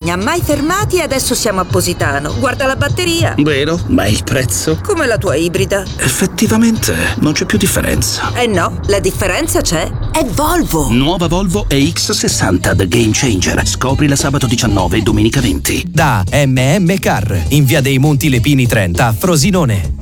ha mai fermati e adesso siamo a Positano. Guarda la batteria. Vero? Ma il prezzo? Come la tua ibrida. Effettivamente non c'è più differenza. Eh no, la differenza c'è. È Volvo. Nuova Volvo EX60 The Game Changer. Scoprila sabato 19 e domenica 20. Da MM Car, in via dei Monti Lepini 30 a Frosinone.